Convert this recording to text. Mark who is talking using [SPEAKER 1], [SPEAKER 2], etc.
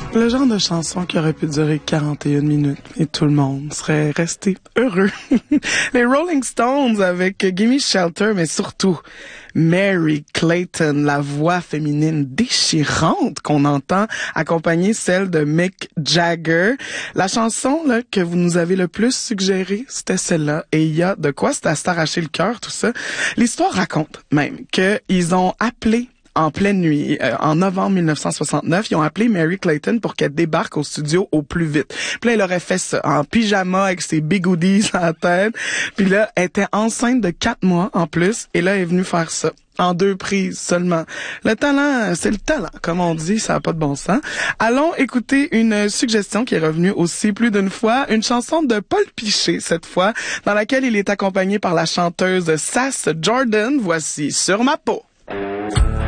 [SPEAKER 1] Le genre de chanson qui aurait pu durer 41 minutes et tout le monde serait resté heureux. Les Rolling Stones avec Gimme Shelter, mais surtout Mary Clayton, la voix féminine déchirante qu'on entend accompagner celle de Mick Jagger. La chanson là que vous nous avez le plus suggérée, c'était celle-là. Et il y a de quoi s'arracher le cœur, tout ça. L'histoire raconte même qu'ils ont appelé en pleine nuit, en novembre 1969, ils ont appelé Mary Clayton pour qu'elle débarque au studio au plus vite. Puis là, elle aurait fait ça en pyjama avec ses bigoodies à la tête. Puis là, elle était enceinte de 4 mois en plus. Et là, elle est venue faire ça en 2 prises seulement. Le talent, c'est le talent, comme on dit, ça n'a pas de bon sens. Allons écouter une suggestion qui est revenue aussi plus d'une fois, une chanson de Paul Piché cette fois, dans laquelle il est accompagné par la chanteuse Sass Jordan. Voici Sur ma peau.